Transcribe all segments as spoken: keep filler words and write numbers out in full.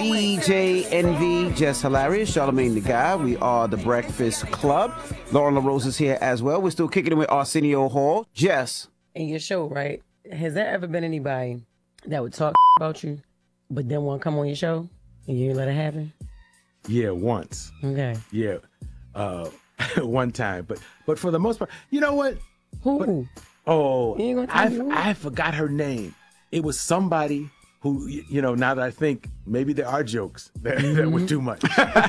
D J Envy, Just Hilarious, Charlamagne the Guy. We are the Breakfast Club. Lauren LaRose is here as well. We're still kicking it with Arsenio Hall. Jess. In your show, right? Has there ever been anybody that would talk about you, but then want to come on your show and you ain't let it happen? Yeah, once. Okay. Yeah, uh, one time. But but for the most part, you know what? Who? But, oh, You ain't gonna tell I me who? I forgot her name. It was somebody who, you know, now that I think, maybe there are jokes that, Mm-hmm. that were too much,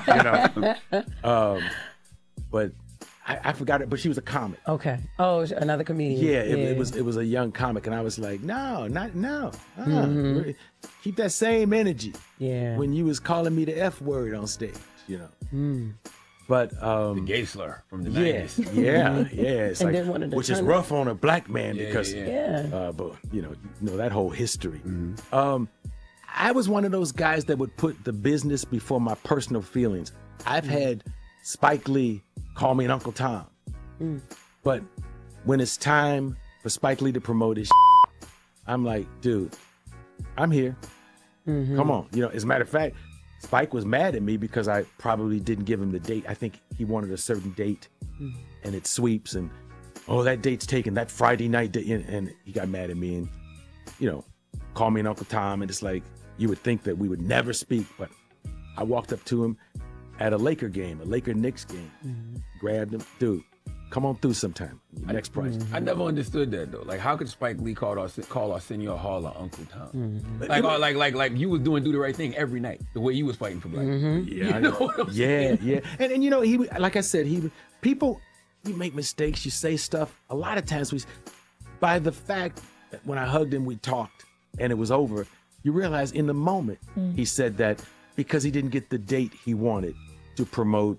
you know. um, but I, I forgot it. But she was a comic. Okay. Oh, another comedian. Yeah, it, it was it was a young comic, and I was like, no, not no. Uh, Mm-hmm. Keep that same energy. Yeah. When you was calling me the F word on stage, you know. Mm. But um, Gay slur from the yeah, nineties. yeah, yeah. It's And like, then one of the which is ton- rough on a black man Yeah, because, yeah, Yeah. Uh, but you know, you know that whole history. Um, I was one of those guys that would put the business before my personal feelings. I've had Spike Lee call me an Uncle Tom, but when it's time for Spike Lee to promote his, I'm like, dude, I'm here. Come on, you know. As a matter of fact, Spike was mad at me because I probably didn't give him the date. I think he wanted a certain date, and it sweeps, and oh, that date's taken. That Friday night date, and, and he got mad at me, and you know, called me an Uncle Tom, and it's like you would think that we would never speak, but I walked up to him at a Laker game, a Laker Knicks game, grabbed him, dude, come on through sometime. Next price. I never understood that though. Like, how could Spike Lee call our call Arsenio Hall our Uncle Tom? Mm-hmm. Like, or like, like, like you was doing do the right thing every night, the way you was fighting for black. Mm-hmm. people. Yeah, You I know know. what I'm yeah, saying? yeah. And and you know, he would- like I said, he would- people, you make mistakes, you say stuff. A lot of times we, by the fact that when I hugged him, we talked, and it was over. You realize in the moment he said that because he didn't get the date he wanted to promote,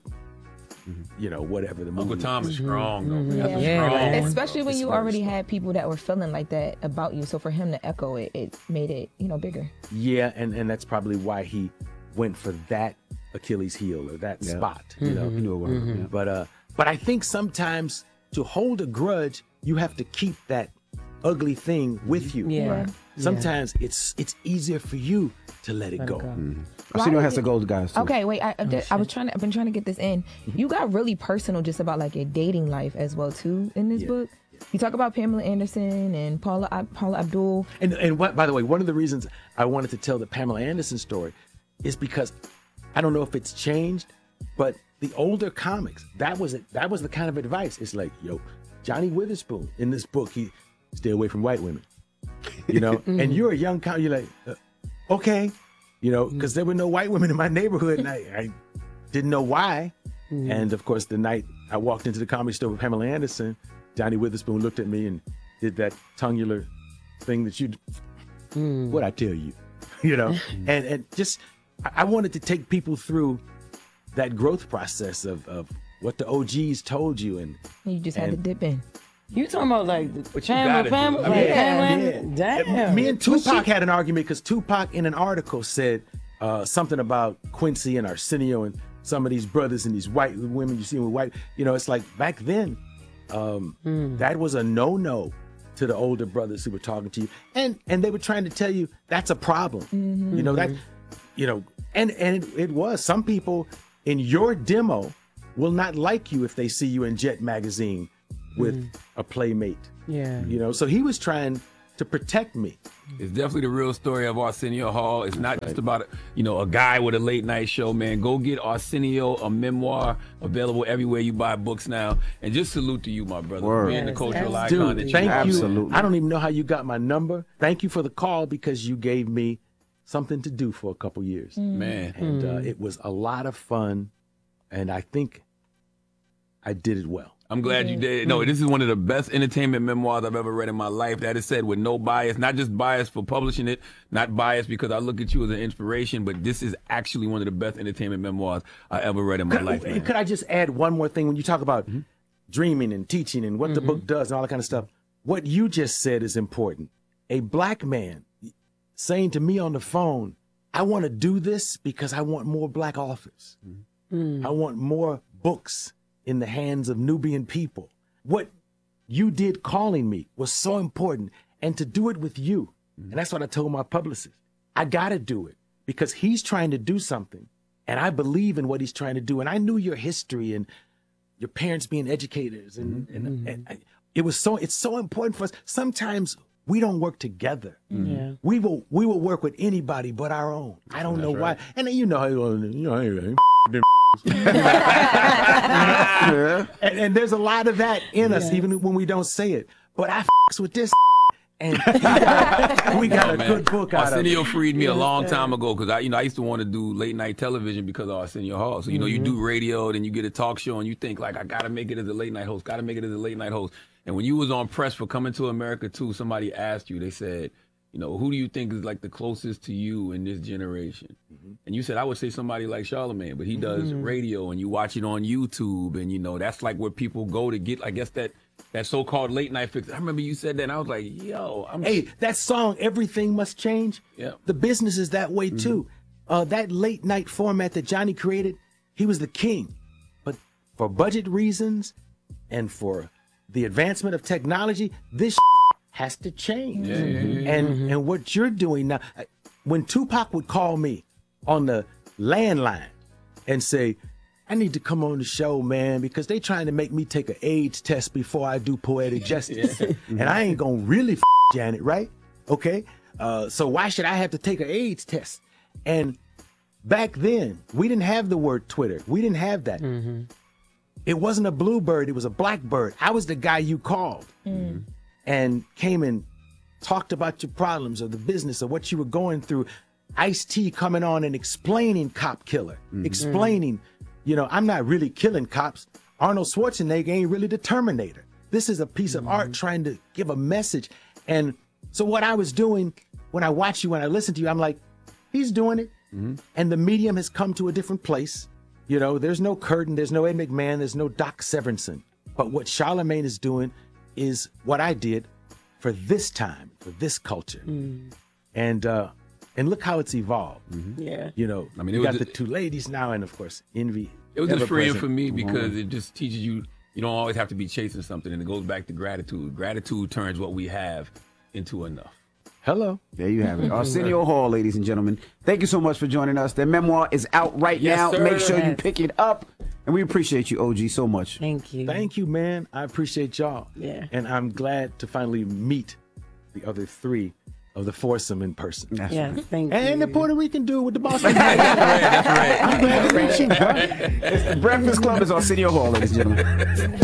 you know, whatever the movie. Uncle Tom is strong though. Man. Yeah. That's a Yeah, strong. man. Especially when It's you very already strong. had people that were feeling like that about you. So for him to echo it, it made it, you know, bigger. Yeah, and and that's probably why he went for that Achilles heel or that spot, you know. You knew it was. Yeah. But uh, but I think sometimes to hold a grudge, you have to keep that ugly thing with you. Yeah. Sometimes it's it's easier for you to let it Let it go. go. Arsenio Why has is to it- go, guys. Too. Okay, wait. I, I, did- I was trying to. I've been trying to get this in. You got really personal, just about like your dating life as well too in this Yeah. book. You talk about Pamela Anderson and Paula Ab- Paula Abdul. And and what, by the way, one of the reasons I wanted to tell the Pamela Anderson story is because I don't know if it's changed, but the older comics, that was it. That was the kind of advice. It's like, yo, Johnny Witherspoon in this book, he stay away from white women, you know. And you're a young comic, you're like, uh, okay, you know, because there were no white women in my neighborhood, and I, I didn't know why. And of course, the night I walked into the comedy store with Pamela Anderson, Johnny Witherspoon looked at me and did that tongular thing that you, what I tell you, you know, and and just I I wanted to take people through that growth process of of what the O Gs told you, and You just had to And- dip in. You talking about like the What you Pamela, gotta do. Pamela, I like mean, Pamela? yeah. Damn. Me and Tupac had an argument because Tupac in an article said uh, something about Quincy and Arsenio and some of these brothers and these white women you see with white. You know, it's like back then, um, that was a no-no to the older brothers who were talking to you, and and they were trying to tell you that's a problem. You know that, you know, and and it, it was. Some people in your demo will not like you if they see you in Jet magazine with a playmate. Yeah. You know, so he was trying to protect me. It's definitely the real story of Arsenio Hall. It's not just about, you know, a guy with a late night show, man. Go get Arsenio, a memoir, available everywhere you buy books now. And just salute to you, my brother, Word. for being the Yes, cultural absolutely. icon that Dude, you thank are. you. Absolutely. I don't even know how you got my number. Thank you for the call because you gave me something to do for a couple years. Man. And uh, it was a lot of fun. And I think I did it well. I'm glad you did. No, this is one of the best entertainment memoirs I've ever read in my life. That is said with no bias, not just bias for publishing it, not bias because I look at you as an inspiration, but this is actually one of the best entertainment memoirs I ever read in my Could, life, man. could I just add one more thing? When you talk about dreaming and teaching and what the book does and all that kind of stuff, what you just said is important. A black man saying to me on the phone, I want to do this because I want more black authors. I want more books in the hands of Nubian people. What you did calling me was so important, and to do it with you. And that's what I told my publicist. I got to do it because he's trying to do something. And I believe in what he's trying to do. And I knew your history and your parents being educators. And, Mm-hmm. and, and I, it was so, it's so important for us. Sometimes we don't work together. Yeah. We will, we will work with anybody but our own. I don't know why. And then, you know, you know, you know Yeah. and, and there's a lot of that in us, even when we don't say it. But I f***s with this, and we got, we got a Man, good book out of it. Arsenio freed me a long time ago because I, you know, I used to want to do late night television because of Arsenio Hall. So you know, you do radio, then you get a talk show, and you think like, I gotta make it as a late night host, gotta make it as a late night host. And when you was on press for Coming to America too, somebody asked you, they said, you know, who do you think is like the closest to you in this generation? Mm-hmm. And you said, I would say somebody like Charlamagne, but he does mm-hmm. radio, and you watch it on YouTube, and you know, that's like where people go to get, I guess, that that so-called late night fix. I remember you said that, and I was like, yo, I'm Hey, that song, Everything Must Change, Yeah. the business is that way too. Uh, that late night format that Johnny created, he was the king. But for budget reasons and for the advancement of technology, this has to change. Yeah, yeah, yeah, And and what you're doing now, when Tupac would call me on the landline and say, I need to come on the show, man, because they trying to make me take an AIDS test before I do Poetic Justice. And I ain't gonna really f Janet, right? Okay? Uh, so why should I have to take an AIDS test? And back then, we didn't have the word Twitter. We didn't have that. It wasn't a bluebird, it was a blackbird. I was the guy you called and came and talked about your problems or the business or what you were going through. Ice-T coming on and explaining Cop Killer, explaining, you know, I'm not really killing cops. Arnold Schwarzenegger ain't really the Terminator. This is a piece of art trying to give a message. And so what I was doing when I watch you, when I listen to you, I'm like, he's doing it. And the medium has come to a different place. You know, there's no Curtin, there's no Ed McMahon, there's no Doc Severinsen. But what Charlamagne is doing is what I did for this time, for this culture. And uh, and look how it's evolved. Yeah. You know, I mean, you it got was the a- two ladies now, and of course, Envy. It was just ever freeing present. for me because it just teaches you you don't always have to be chasing something, and it goes back to gratitude. Gratitude turns what we have into enough. Hello. There you have it. Arsenio Hall, ladies and gentlemen. Thank you so much for joining us. Their memoir is out right Yes, now. sir. Make sure you Yes. pick it up. And we appreciate you, O G, so much. Thank you. Thank you, man. I appreciate y'all. Yeah. And I'm glad to finally meet the other three of the foursome in person. That's Yeah, right. thank you. And the Puerto Rican dude with the Boston. That's right. I'm glad to meet you, bro. The Breakfast Club is Arsenio Hall, ladies and gentlemen.